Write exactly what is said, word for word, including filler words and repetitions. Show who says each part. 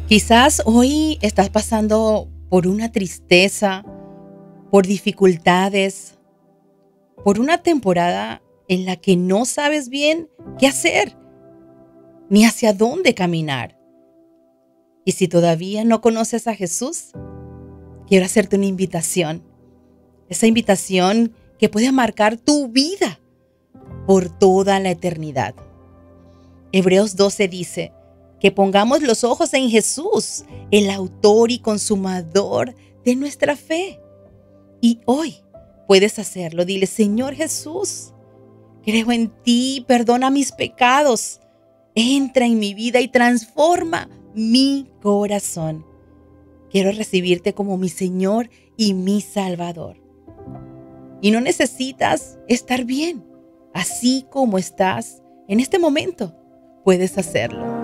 Speaker 1: Quizás hoy estás pasando por una tristeza, por dificultades, por una temporada en la que no sabes bien qué hacer, ni hacia dónde caminar. Y si todavía no conoces a Jesús, quiero hacerte una invitación. Esa invitación que puede marcar tu vida por toda la eternidad. Hebreos doce dice que pongamos los ojos en Jesús, el autor y consumador de nuestra fe. Y hoy puedes hacerlo. Dile: Señor Jesús, creo en ti, perdona mis pecados, entra en mi vida y transforma mi corazón. Quiero recibirte como mi Señor y mi Salvador. Y no necesitas estar bien, así como estás en este momento, puedes hacerlo.